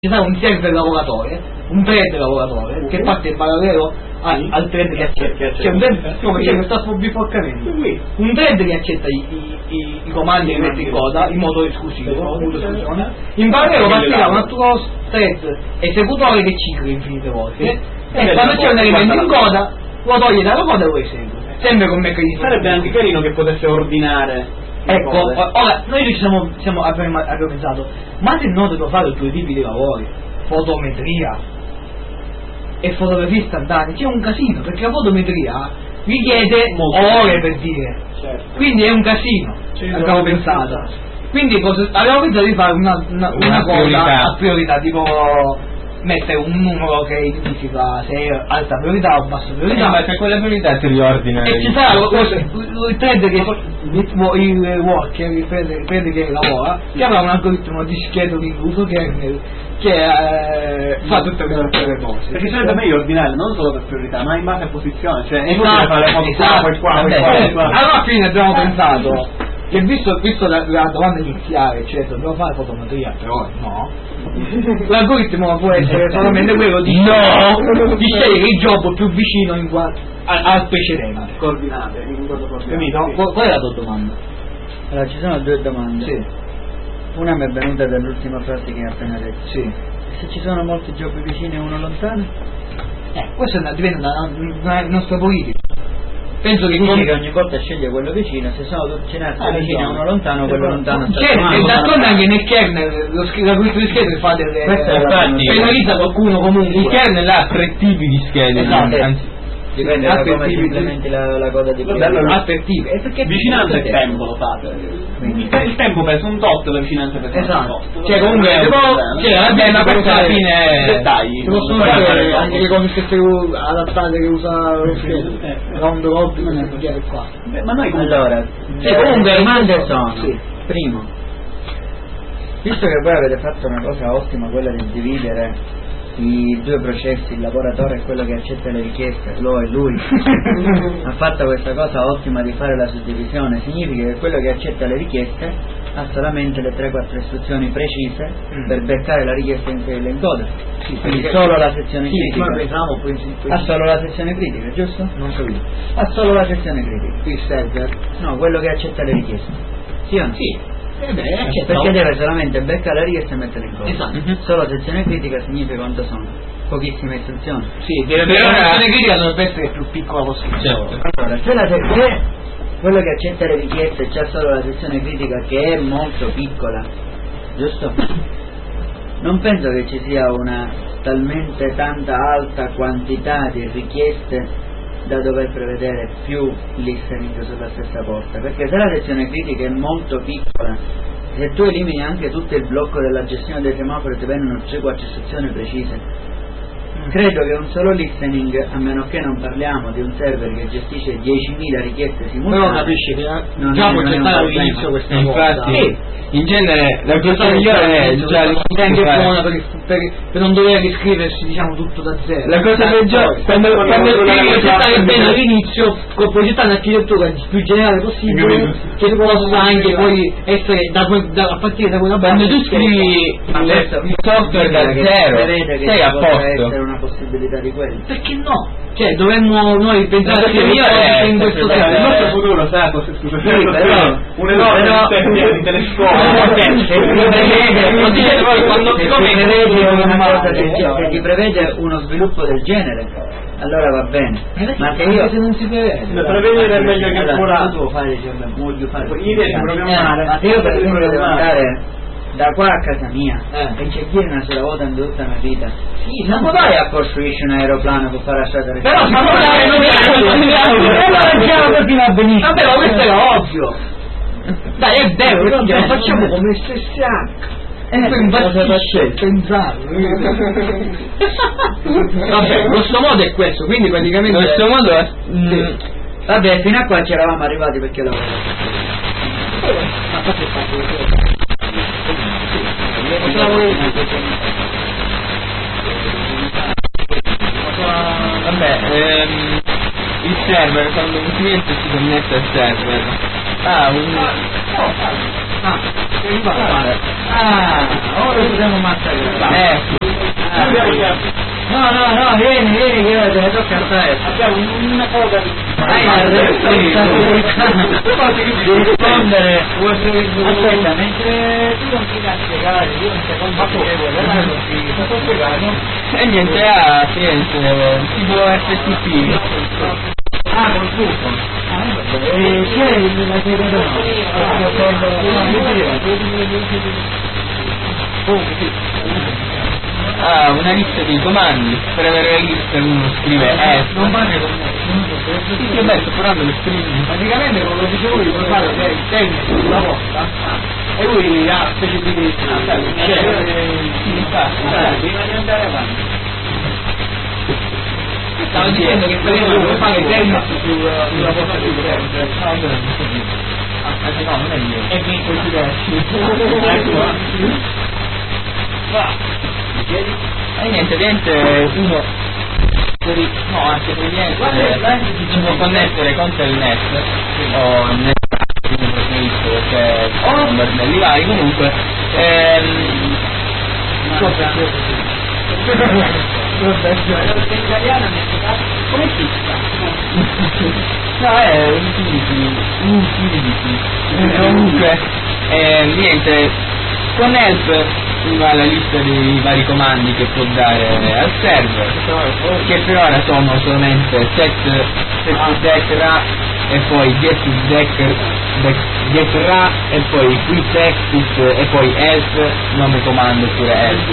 ci sarà un server lavoratore, un thread lavoratore che parte in parallelo al thread che accetta. C'è un thread, come c'è questa biforcamento. Un thread che accetta i comandi che mette in coda in modo esclusivo, in parallelo partirà un altro thread esecutore che cicla infinite volte e quando c'è un elemento in coda lo toglie dalla coda e lo esegue. Sempre con meccanismi. Sarebbe anche carino che potesse ordinare. Ecco, ora noi abbiamo pensato, ma se no devo fare due tipi di lavori, fotometria e fotografia istantanea, c'è un casino, perché la fotometria richiede ore per dire, certo. Quindi è un casino, abbiamo pensato. Quindi abbiamo pensato di fare una cosa a priorità, tipo mettere un numero che identifica se è alta priorità o bassa priorità, ma se quella priorità ti riordina e ci sarà il thread che il worker, il thread che lavora, che avrà un algoritmo di scheduling uso che fa tutte queste cose, perché sarebbe meglio ordinare non solo per priorità ma in base a posizione, cioè è inutile fare le foto poi qua. Alla fine abbiamo pensato che visto la domanda iniziale, cioè dobbiamo fare fotometria, però no, l'algoritmo può essere solamente quello di scegliere il job più vicino al precedente. Coordinate, Qual è la tua domanda? Allora ci sono due domande. Sì. Una mi è venuta dall'ultima frase che hai appena detto. Sì. Se ci sono molti job vicini e uno lontano? Questo dipende dalla nostra politica. Penso che ogni volta sceglie quello vicino, se sono ce n'è vicino e uno lontano, quello lontano sta e d'altronde anche nel kernel l'algoritmo di schede fa delle penalizza qualcuno comunque. Il kernel ha 3 tipi di schede, anzi dipende da come si implementi la coda di aspettative, perché vicinanza e tempo lo fate, il tempo pesa un tot, la vicinanza pesa un tot, cioè comunque è una cosa alla fine dettagli, possono fare anche le cose stesse adattate che usa lo schede round robin qua. Ma noi allora comunque le domande sono primo, visto che voi avete fatto una cosa ottima, quella di dividere i due processi, il lavoratore e quello che accetta le richieste, lo e lui ha fatto questa cosa ottima di fare la suddivisione, significa che quello che accetta le richieste ha solamente le 3-4 istruzioni precise per beccare la richiesta e inserirla in coda, quindi solo la sezione critica ha solo la sezione critica, giusto? Non capito. Ha solo la sezione critica, Il server? no, quello che accetta le richieste, sì o no? Sì. Perché deve solamente beccare la richiesta e metterla in coda. Esatto. Solo sezione critica significa quanto sono? Pochissime istruzioni. Sì, la sezione critica dovrebbe essere più piccola possibile. Allora, se quello che accetta le richieste c'è solo la sezione critica che è molto piccola, giusto? Non penso che ci sia una talmente tanta alta quantità di richieste da dover prevedere più listening sulla stessa porta, perché se la sezione critica è molto piccola, se tu elimini anche tutto il blocco della gestione dei semafori ti vengono 3-4 istruzioni precise. Credo che un solo listening, a meno che non parliamo di un server che gestisce 10.000 richieste simultanee, però capisci che già può gettare all'inizio questa cosa. Infatti in genere la cosa migliore è già anche buona per non dover riscriversi diciamo tutto da zero. La cosa peggiore quando puoi gettare bene all'inizio, puoi gettare un'architettura il più generale possibile che possa anche poi essere a partire da quella base. Quando tu scrivi il software da zero sei a posto. Una possibilità di quello, perché no? Cioè dovremmo noi pensare in questo senso. Il nostro futuro sarà un enorme di telescopio quando se ti prevede uno sviluppo del genere allora va bene, ma se io se non si prevede prevedere è meglio che tu fare voglio fare ma se io per esempio devo andare da qua a casa mia e c'è chi una sola volta in tutta la vita, non vai a costruire un aeroplano per fare la strada però ma così va benissimo, vabbè ma questo è ovvio, dai è vero, lo facciamo come SSH vabbè grosso modo è questo, quindi praticamente grosso modo vabbè fino a qua ci eravamo arrivati perché lavoro vabbè il server quando un cliente si connette al server Ora possiamo massacrare. No, vieni che ora te ne tocca a te. Abbiamo una cosa di... Hai la responsabilità di rispondere. Aspetta, mentre tu non ti da spiegare, io non secondo che vuoi spiegare. E niente, Firenze, tipo FTP. Col gruppo. Chi è il una lista di comandi. Per avere la lista uno scrive non parli con me. Sì, vabbè, sto provando lo scrivere. Praticamente quello che dicevo io, puoi fare il tecnico sulla volta e lui ha specificità. Prima di andare avanti. Stavo dicendo che per esempio puoi fare il tecnico sulla volta più grande. No, non è mio. E vinco il E niente, uno no, anche per niente ci può connettere con Telnet o net perché sono bordelli vari comunque come si no, è comunque niente, con help va la lista dei vari comandi che può dare al server, che per ora sono solamente set ra e poi get ra e poi quit exit e poi help nome comando oppure help.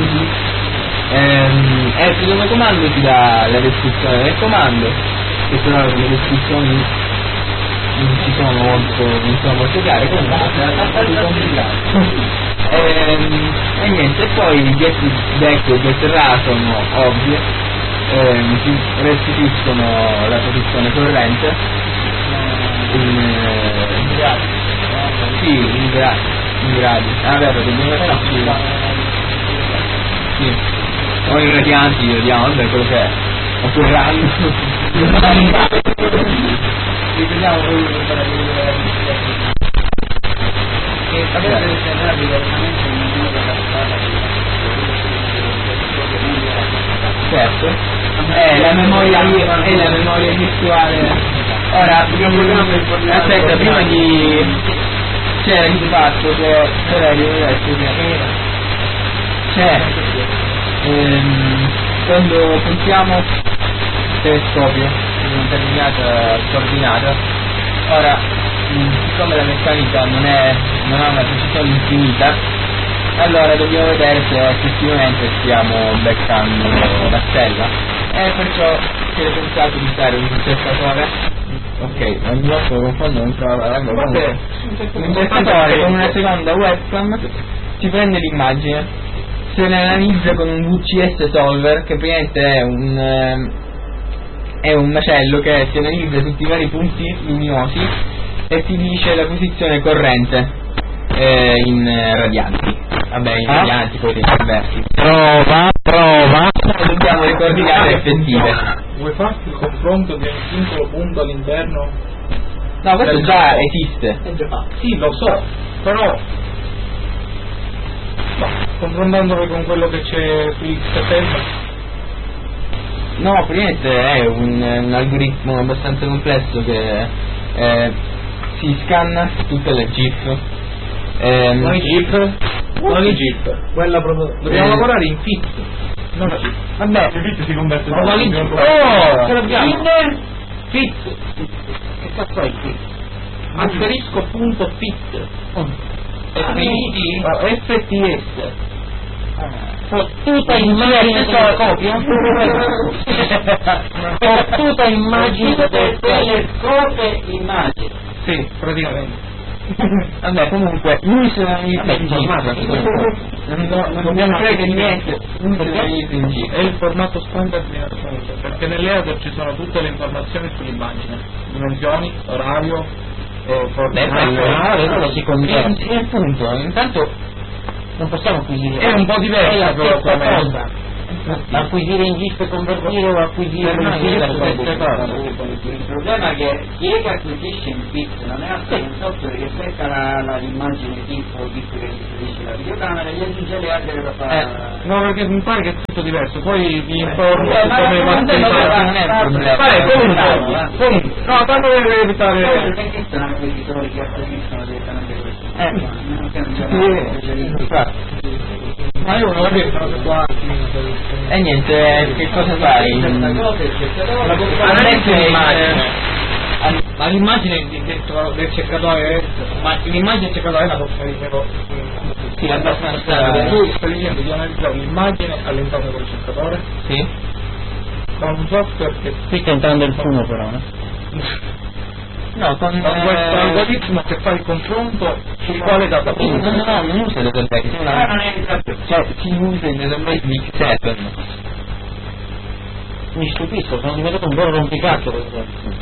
Help nome comando ti dà la descrizione del comando, che per ora le descrizioni non sono molto chiare, comunque è abbastanza complicato. E niente, poi get back e get ra sono ovvie, ci restituiscono la posizione corrente in gradi. Vabbè, dobbiamo sì, o in radianti, vediamo, vabbè, quello che è, oppure radi. Ripetiamo che sapete deve sembrare diversamente in modo da certo, è la memoria virtuale. Ora, aspetta, prima di c'era il fatto che c'è quando puntiamo telescopio in una determinata coordinata, ora siccome la meccanica non ha una precisione infinita, allora dobbiamo vedere se effettivamente stiamo beccando la stella, e perciò si è pensato di usare un interprettatore. Ok, non lo confondo, non trovo un interprettatore con una seconda webcam ci prende l'immagine, se ne analizza con un VCS solver, che praticamente è un macello che si analizza tutti i vari punti luminosi e ti dice la posizione corrente in radianti. Vabbè, in radianti, poi dei conversi. Prova. Dobbiamo le coordinate effettive. Vuoi farti il confronto di un singolo punto all'interno? No, questo già esiste. è già fatto. Sì, lo so, però confrontandolo con quello che c'è su XFM. No, praticamente è un algoritmo abbastanza complesso che si scanna tutte le GIF. Non i GIF? Non i GIF. Quella proprio. Dobbiamo lavorare in FIT. Non GIF. Vabbè, Il FIT si converte ce l'abbiamo. FIT. Che cazzo è il FIT? Asterisco punto FIT. FTS. Fottuta immagine telescopio? Fottuta immagine telescopio immagine. Sì, praticamente. Vabbè, comunque lui se ne non dobbiamo credere niente, lui se ne in giro. È il formato standard di Nazione, perché nell'Ether ci sono tutte le informazioni sull'immagine, dimensioni, orario, Quello si conviene. E appunto, intanto non possiamo acquisire. è un po' diversa è la però stessa cosa. acquisire in GIF e convertire o acquisire in GIF e convertire. Il problema è che chi è che acquisisce in PIX non è altro che un software che cerca l'immagine GIF o GIF che inserisce la videocamera e gli aggiunge le altre da fare. No, perché mi pare che è tutto diverso, poi vi informo ma come va non è il problema. comunque, no, tanto per evitare... Perché sono acquisitori che acquisiscono direttamente questo? Ma io non ho detto che qua E niente, che cosa fai? ma l'immagine del cercatore, ma l'immagine del cercatore è una cosa Sì, è abbastanza... Tu stai dicendo di analizzare l'immagine all'interno del cercatore Sì? con un software che Qui sta entrando il fumo però, No, con questo algoritmo che fa il confronto su quale database. No, non usa il database, cioè si usa il database di X7. Mi stupisco, sono diventato un vero rompicazzo questo.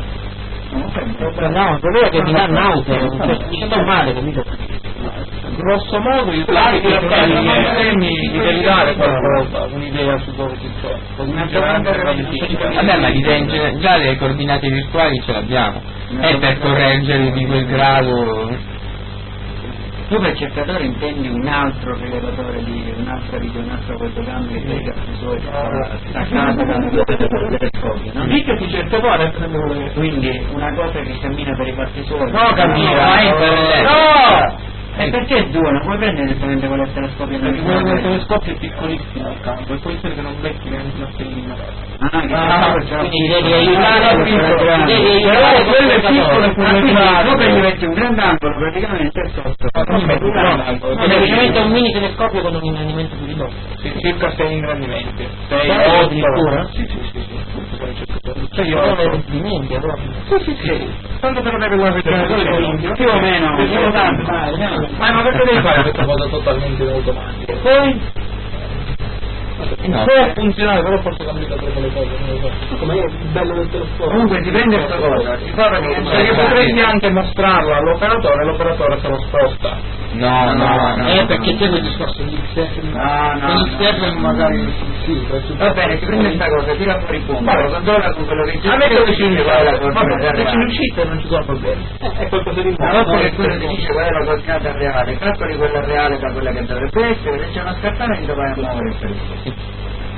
No, quello che mi dà nausea, mi sto male, capito? Grosso modo io mi devi dare qualcosa, un'idea su dove si trova. Vabbè, ma già le coordinate virtuali ce l'abbiamo. È per correggere di quel grado. Tu per cercatore intendi un altro rilevatore di un'altra video, un altro fotocamera che lega sui suoi staccato dal telescopio, no? Lì che ti cercatore Quindi una cosa che cammina per i fatti suoi. No, cammina, no! E perché due? Non puoi prendere direttamente con il telescopio? Perché quello del telescopio è piccolissimo al campo e può essere che non becchi neanche una stellina. Quindi devi aiutare quello è piccolo e quello è grande. Tu prendi metti un grandangolo praticamente sotto. Semplicemente un mini telescopio con un ingrandimento più ridotto. Circa 6 ingrandimenti. 6 addirittura? Sì. Cioè io ho le complimenti allora. Sì. Tanto per avere una regione Più o meno. Ma perché devi fare questa cosa totalmente automatica? Poi No. può funzionare, però forse complica troppo le cose, non lo so. Come è bello del telescopio. Comunque si prende questa cosa, si fa praticamente. Perché potresti anche mostrarlo all'operatore e l'operatore se lo sposta. No. perché c'è quel discorso di XF No. con XF magari sì, Va bene, si prende questa cosa, tira fuori il punto, lo controlla con quello che c'è. A me quello che ci dice qual è la coordinata se ci reale. riuscite non ci sono problemi. È qualcosa di Una volta che quello ti dice qual è la coordinata reale, calcoli quella reale da quella che dovrebbe essere, se c'è uno scartamento vai a muovere il telescopio.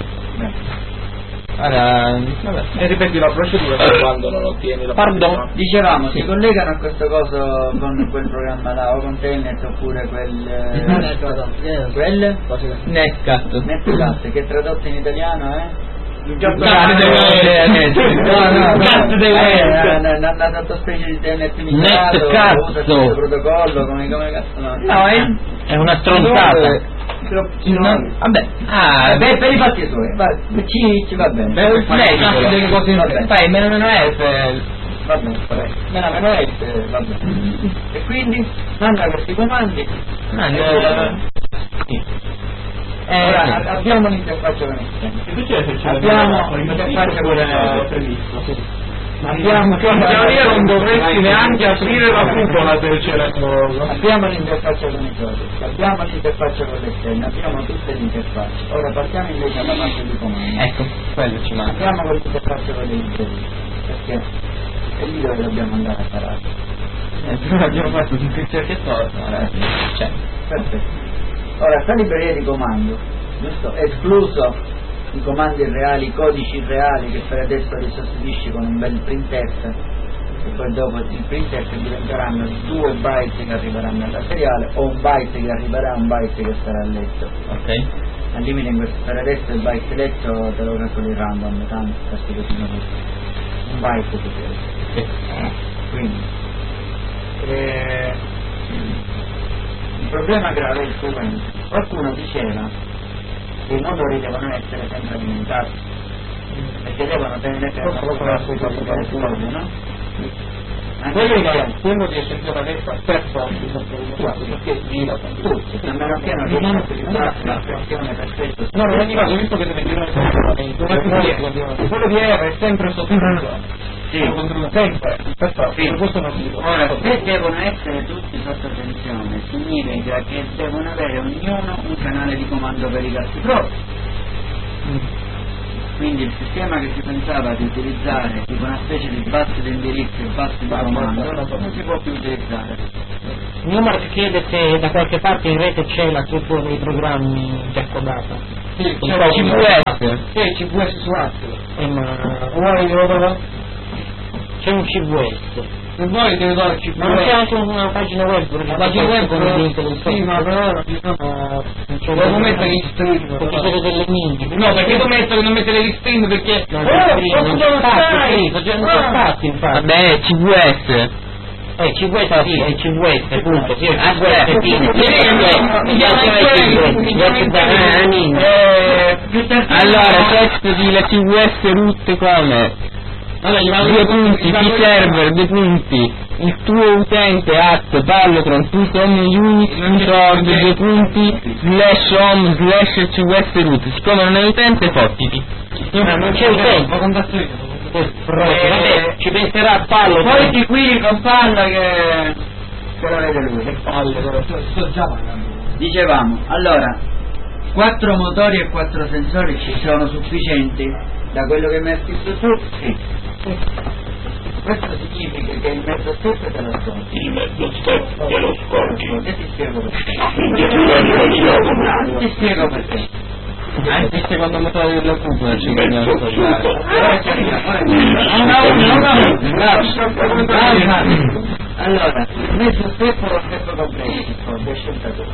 Allora, vabbè. E ripeti la procedura per quando non ottieni la Pardon. Dicevamo, si collegano a questo coso con quel programma là, o con Telnet oppure quel Netcat. Netcat, che tradotto in italiano è? Una sottospecie di Telnet limitato, usa questo protocollo come cazzo no? È una stronzata. Vabbè, per i fatti suoi, ci va bene. delle cose fai meno F. Va bene, va bene. E quindi manda questi comandi. Ora abbiamo l'interfaccia con esterno. Abbiamo l'interfaccia con previsto. Abbiamo non dovresti neanche aprire la cupola del telefono. Abbiamo l'interfaccia con i codici, abbiamo l'interfaccia con l'esterno, abbiamo tutte le interfacce. Ora partiamo invece alla parte di comando. Ecco, quello ci manca. Partiamo con l'interfaccia con le librerie, perché è lì dove dobbiamo andare a parare. Abbiamo fatto tutto il cerchiatore. C'è. Perfetto. Ora, sta libreria di comando, giusto? Escluso i comandi reali, i codici reali che per adesso li sostituisci con un bel printf e poi dopo il printf diventeranno 2 byte che arriveranno al seriale o un byte che arriverà, un byte che sarà letto. Ok. Al limite per adesso il byte letto te lo calcoli random, tanto questi così un byte di questo. Quindi il problema grave è il seguente: qualcuno diceva che i motori devono essere sempre alimentati perché devono tenere fermo il telescopio, no? Quello riesce a tirare destra per forza perché gira tutti, a meno che non riesca a utilizzare la pressione per questo. no, non è di caso, visto che deve girare completamente quello di R è sempre sotto controllo. Sì, sempre per sì. Questo non dico. Ora, se devono essere tutti sotto tensione significa che devono avere ognuno un canale di comando per i cazzi propri. Quindi il sistema che si pensava di utilizzare, tipo una specie di bus di indirizzo e bus di comando, non si può più utilizzare. Newmark chiede se da qualche parte in rete c'è la struttura dei programmi già codata. Sì, c'è la CVS. Sì, CVS su Atlas. Ma vuoi c'è un CVS. Se vuoi devo dare il CVS. Ma non c'è anche una pagina web? La pagina web con il link del sì, ma però non ci sono. Devo mettere gli stream. Perché siete delle mini. No, perché devo mettere, non mettere gli stream perché. Non c'è spazio, infatti. Vabbè, CVS. CVS sì, è CVS, punto. Sì, è Allora, testo di la CVS root come? Due punti, server, due punti, il tuo utente @Pallotron /unix.org, due punti, /home /CVS root, siccome non è utente fottiti. Non c'è utente, vabbè, ci penserà Pallo. Poi ti qui con Palla che lo vede lui. Sto già parlando. Dicevamo, allora, 4 motori e 4 sensori ci sono sufficienti da quello che mi hai scritto tu? Sì. Questo significa che il mezzo step te lo scordi. Il mezzo step te lo scordi. E ti spiego perché. Ti Ti spiego perché. Anche il secondo motore della cupola ci vogliamo Allora, mezzo step o step complesso, è scelta tu.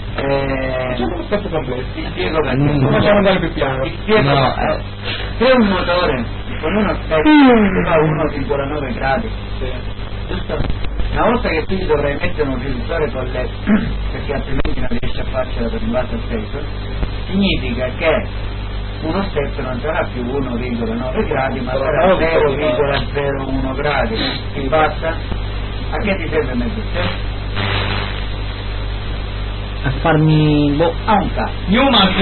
Ti spiego perché. Facciamo andare più piano. Ti spiego se un motore con uno step fa 1,9 gradi, giusto? Una volta che tu gli dovrai mettere un riduttore con LED, perché altrimenti non riesci a farcela per un basso stesso, significa che uno step non sarà più 1,9 gradi, ma sarà 0,01 gradi. Ti basta? A che ti serve mezzo step? A farmi A un cazzo. Newmark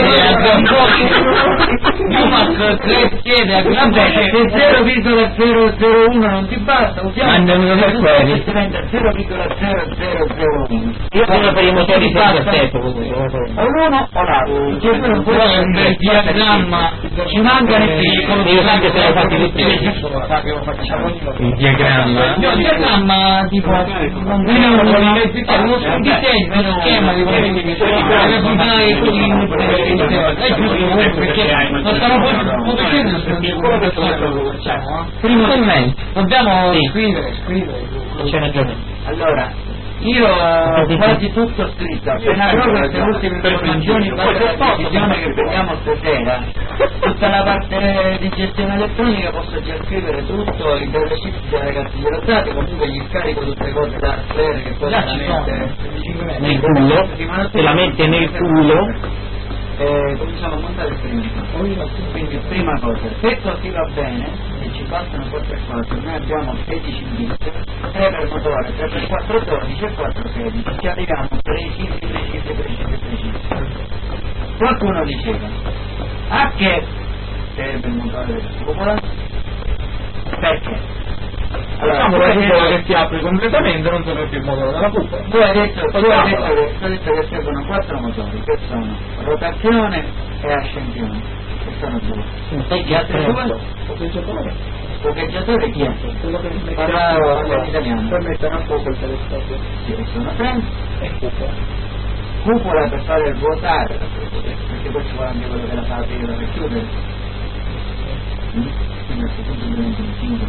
chiede a gran voce Se 0,001 non ti basta, usiamo mandamelo per quelli. diventa 0,0001. Io sono per i motori senza step o l'uno o l'altro. Cioè, tu non puoi Però è un bel diagramma. ci mancano i piccoli. Io sempre se ne ho fatti di più. Il diagramma. No, il diagramma tipo non uno disegno, uno schema di come funzionare così è giusto perché non stiamo Commenti. dobbiamo Sì. scrivere C'è ragione. Allora, io ho quasi tutto scritto, appena avrò queste ultime informazioni in base alla decisione che prendiamo stasera, tutta la parte di gestione elettronica posso già scrivere tutto, i sheet dei ragazzi dello Stato, comunque gli scarico tutte cose da sfere che poi Nel culo, te la mette nel culo. cominciamo a montare il primo. Quindi prima cosa, se così va bene, se ci bastano 4 e 4, noi abbiamo 16 bit, 3 per motore, 3 per 4 12 e 4 16, ci arriviamo precisi. Qualcuno diceva, a che serve il motore del cupola? Perché? Allora, che si apre completamente non serve più il motore della cupola. Tu hai detto che servono 4 motori, che sono rotazione e ascensione, che sono 2. Gli altri 2? Pocheggiatore chi è? Parla in italiano. Per mettere a fuoco il telescopio. Sì, sono 3. E cupola. Cupola per fare ruotare, perché poi ci vuole anche quello che la fa aprire per chiudere. Quindi a questo punto diventa un 5,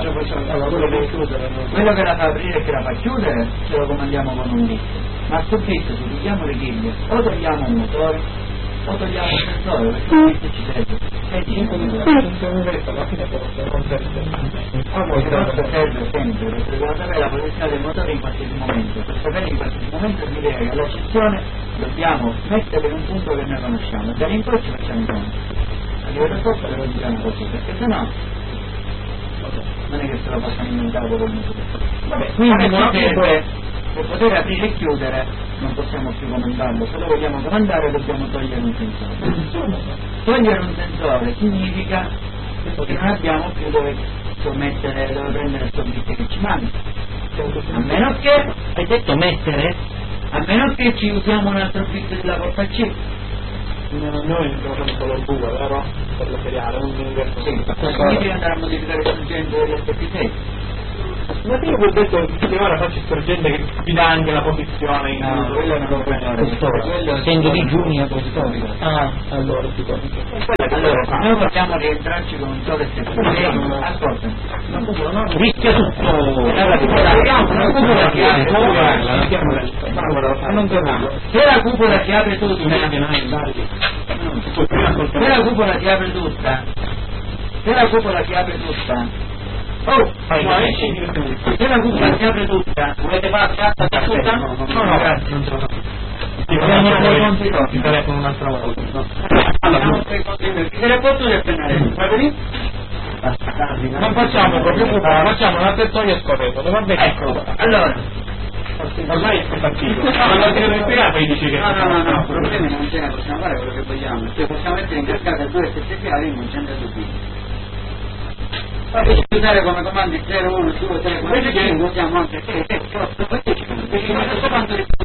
quello che la fa aprire e che la fa chiudere ce lo comandiamo con un bit, ma a sto bit se togliamo le ghiglie o togliamo un motore o togliamo un sensore, perché un bit ci serve 5 minuti. Alla fine non serve. Questo serve sempre per dobbiamo sapere la posizione del motore in qualsiasi momento. Per sapere in qualsiasi momento significa che all'accezione dobbiamo mettere in un punto che noi conosciamo e da lì in poi ci facciamo i conti. A livello software lo diciamo così, perché sennò non è che se lo possono inventare con il motore. Vabbè, quindi per poter aprire e chiudere non possiamo più comandarlo, se lo vogliamo comandare dobbiamo togliere un sensore. Togliere un sensore significa che non abbiamo più dove mettere, dove prendere il bit che ci manca. A meno che, Hai detto mettere? a meno che ci usiamo un altro bit della porta C. Noi abbiamo solo 2, vero? per la seriale, un universo. Sì, significa andare a modificare il sorgente degli aspetti 6. Ma io vi ho detto che ora faccio il sorgente che vi dà anche la posizione in quello è una cosa Essendo di giugno storico. allora si può. Allora, noi vogliamo rientrarci con un solo aspetti 6. Ascolta. Rischia tutto. Allora, una cupola che apre Non torniamo. se la cupola si apre tutta, se la cupola si apre tutta, se la cupola si apre tutta, se la cupola si apre tutta, volete fare la cassa tutta? No, grazie, non so. Ti telefono un'altra volta. Chi se ne può tu del pennarello? Guarda lì? Non facciamo proprio cupola, facciamo una tettoia scorrevole, va bene? Ecco, allora. Ormai è partito. No, non ti devo spiegare, poi dici che... No, problemi non ce ne possiamo fare quello che vogliamo. Cioè possiamo mettere in cascata 2 7 chiavi in un 102. Poi usare come comandi 0, 1, 2, 3, 4, 5, usiamo anche 6, 7, 8, 15, perché non so quanto di